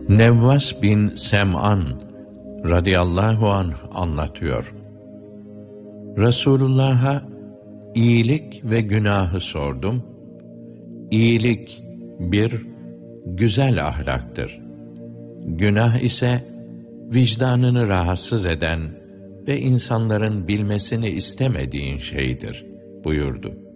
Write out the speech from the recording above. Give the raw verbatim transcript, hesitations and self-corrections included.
Nevvas bin Sem'an radıyallahu anh anlatıyor. Resulullah'a iyilik ve günahı sordum. İyilik bir, güzel ahlaktır. Günah ise vicdanını rahatsız eden ve insanların bilmesini istemediğin şeydir buyurdu.